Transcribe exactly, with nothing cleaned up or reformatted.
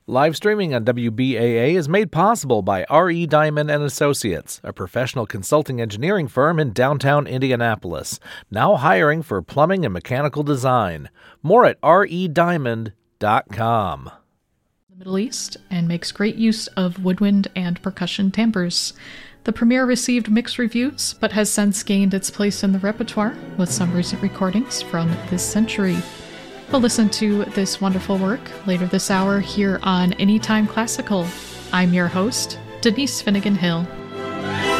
Live streaming on W B A A is made possible by R E. Diamond and Associates, a professional consulting engineering firm in downtown Indianapolis, now hiring for plumbing and mechanical design. More at R E diamond dot com. The Middle East and makes great use of woodwind and percussion timbres. The premiere received mixed reviews, but has since gained its place in the repertoire with some recent recordings from this century. We'll listen to this wonderful work later this hour here on Anytime Classical. I'm your host, Denise Finnegan Hill.